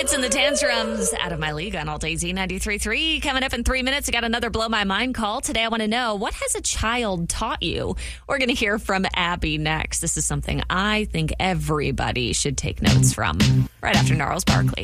Fits and the Tantrums out of my league on Alt AZ 93.3. Coming up in 3 minutes, I got another Blow My Mind call. Today I want to know, what has a child taught you? We're going to hear from Abby next. This is something I think everybody should take notes from. Right after Gnarls Barkley.